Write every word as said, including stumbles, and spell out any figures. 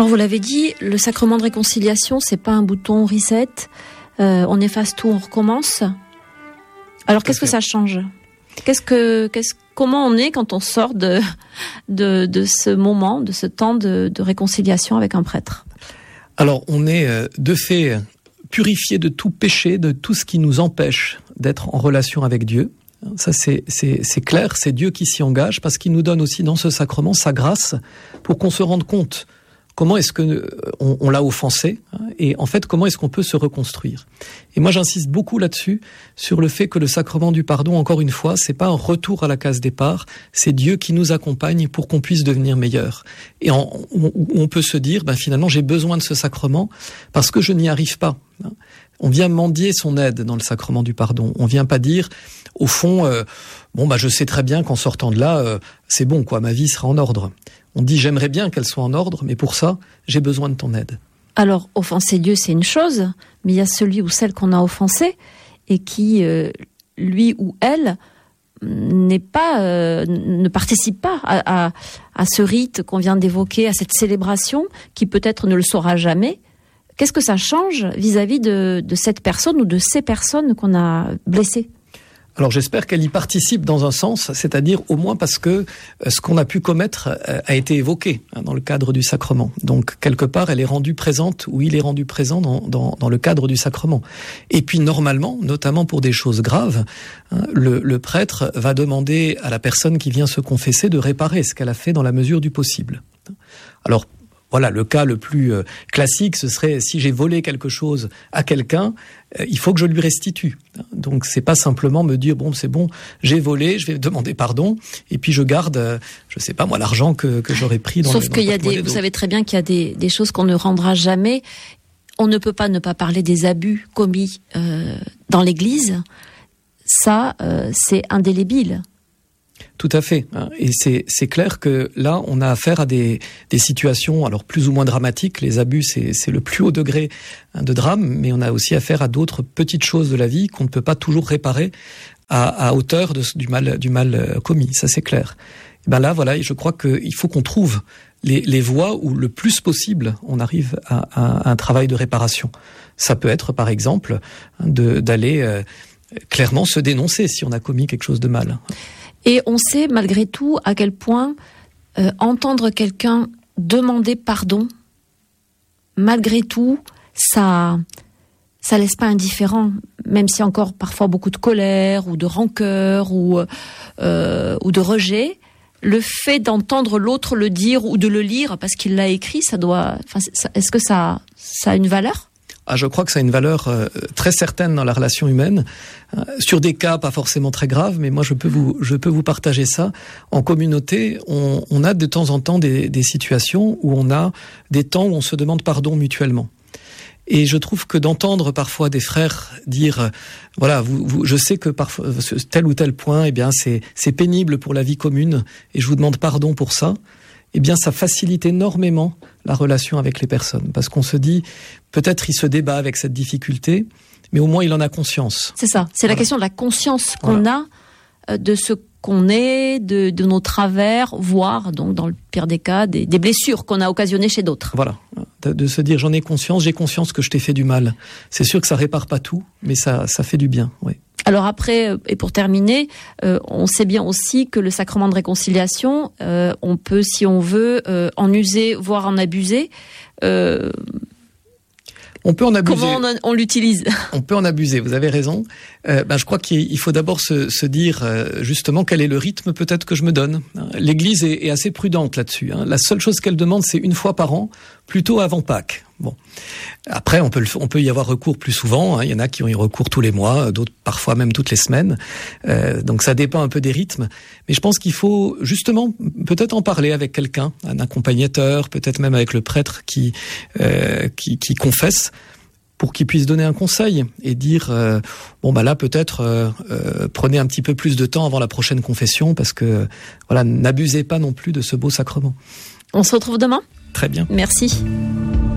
Alors vous l'avez dit, le sacrement de réconciliation, c'est pas un bouton reset, euh, on efface tout, on recommence. Alors qu'est-ce que ça change ? Qu'est-ce que, qu'est-ce, comment on est quand on sort de, de, de ce moment, de ce temps de, de réconciliation avec un prêtre ? Alors on est euh, de fait purifié de tout péché, de tout ce qui nous empêche d'être en relation avec Dieu. Ça c'est, c'est, c'est clair, c'est Dieu qui s'y engage parce qu'il nous donne aussi dans ce sacrement sa grâce pour qu'on se rende compte comment est-ce que on, on l'a offensé et en fait comment est-ce qu'on peut se reconstruire. Et moi j'insiste beaucoup là-dessus sur le fait que le sacrement du pardon, encore une fois, c'est pas un retour à la case départ, c'est Dieu qui nous accompagne pour qu'on puisse devenir meilleur. Et en, on, on peut se dire, ben finalement j'ai besoin de ce sacrement parce que je n'y arrive pas. On vient mendier son aide dans le sacrement du pardon. On vient pas dire, au fond, euh, bon bah je sais très bien qu'en sortant de là, euh, c'est bon quoi, ma vie sera en ordre. On dit j'aimerais bien qu'elle soit en ordre, mais pour ça, j'ai besoin de ton aide. Alors, offenser Dieu, c'est une chose, mais il y a celui ou celle qu'on a offensé et qui, euh, lui ou elle, n'est pas, euh, ne participe pas à, à, à ce rite qu'on vient d'évoquer, à cette célébration, qui peut-être ne le saura jamais. Qu'est-ce que ça change vis-à-vis de, de cette personne ou de ces personnes qu'on a blessées ? Alors j'espère qu'elle y participe dans un sens, c'est-à-dire au moins parce que ce qu'on a pu commettre a été évoqué dans le cadre du sacrement. Donc quelque part, elle est rendue présente ou il est rendu présent dans, dans, dans le cadre du sacrement. Et puis normalement, notamment pour des choses graves, le, le prêtre va demander à la personne qui vient se confesser de réparer ce qu'elle a fait dans la mesure du possible. Alors voilà, le cas le plus euh, classique, ce serait si j'ai volé quelque chose à quelqu'un, euh, il faut que je lui restitue. Donc c'est pas simplement me dire bon c'est bon, j'ai volé, je vais demander pardon et puis je garde, euh, je sais pas moi l'argent que que j'aurais pris dans. Sauf le, dans qu'il le y a des, vous savez très bien qu'il y a des des choses qu'on ne rendra jamais. On ne peut pas ne pas parler des abus commis euh, dans l'Église. Ça, euh, c'est indélébile. Tout à fait. Et c'est, c'est clair que là, on a affaire à des, des situations, alors plus ou moins dramatiques. Les abus, c'est, c'est le plus haut degré de drame, mais on a aussi affaire à d'autres petites choses de la vie qu'on ne peut pas toujours réparer à, à hauteur de, du mal, du mal commis. Ça, c'est clair. Et ben là, voilà, je crois qu'il faut qu'on trouve les, les voies où le plus possible, on arrive à, à, à un travail de réparation. Ça peut être, par exemple, de, d'aller euh, clairement se dénoncer si on a commis quelque chose de mal. Et on sait malgré tout à quel point euh, entendre quelqu'un demander pardon, malgré tout, ça ça laisse pas indifférent, même s'il y a encore parfois beaucoup de colère ou de rancœur ou euh, ou de rejet. Le fait d'entendre l'autre le dire ou de le lire parce qu'il l'a écrit, ça doit. Enfin, est-ce que ça ça a une valeur ? Ah, je crois que ça a une valeur euh, très certaine dans la relation humaine, euh, sur des cas pas forcément très graves, mais moi je peux vous je peux vous partager ça. En communauté, on, on a de temps en temps des, des situations où on a des temps où on se demande pardon mutuellement. Et je trouve que d'entendre parfois des frères dire, euh, voilà, vous, vous, je sais que parfois tel ou tel point, eh bien c'est c'est pénible pour la vie commune, et je vous demande pardon pour ça. Eh bien, ça facilite énormément la relation avec les personnes. Parce qu'on se dit, peut-être il se débat avec cette difficulté, mais au moins il en a conscience. C'est ça, c'est voilà. La question de la conscience qu'on voilà. a de ce qu'on est, de, de nos travers, voire, donc dans le pire des cas, des, des blessures qu'on a occasionnées chez d'autres. Voilà, de, de se dire, j'en ai conscience, j'ai conscience que je t'ai fait du mal. C'est sûr que ça répare pas tout, mais ça, ça fait du bien, oui. Alors après, et pour terminer, euh, on sait bien aussi que le sacrement de réconciliation, euh, on peut, si on veut, euh, en user, voire en abuser. Euh, on peut en abuser. Comment on, on l'utilise ? On peut en abuser, vous avez raison. Euh, ben, je crois qu'il faut d'abord se, se dire euh, justement quel est le rythme peut-être que je me donne. L'Église est, est assez prudente là-dessus. Hein. La seule chose qu'elle demande, c'est une fois par an, plutôt avant Pâques. Bon. Après, on peut, le, on peut y avoir recours plus souvent. Hein. Il y en a qui ont eu recours tous les mois, d'autres parfois même toutes les semaines. Euh, donc ça dépend un peu des rythmes. Mais je pense qu'il faut justement peut-être en parler avec quelqu'un, un accompagnateur, peut-être même avec le prêtre qui, euh, qui, qui confesse, pour qu'il puisse donner un conseil et dire euh, bon bah là peut-être euh, euh, prenez un petit peu plus de temps avant la prochaine confession parce que voilà, n'abusez pas non plus de ce beau sacrement. On se retrouve demain. Très bien. Merci.